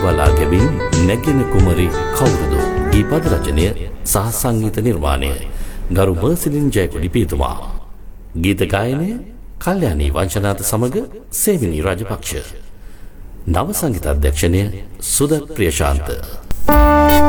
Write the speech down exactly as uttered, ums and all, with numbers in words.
වලා ගැබින් නැගෙන කුමරි කවුරුද? ගී පද රචනය සහ සංගීත නිර්මාණය ගරු මර්සිලින් ජයකොඩි පියතුමා. ගීත ගායනය කල්යාණී වංශනාත සමග සේවිනී රාජපක්ෂ. නව සංගීත අධ්‍යක්ෂණය සුදත් ප්‍රියශාන්ත.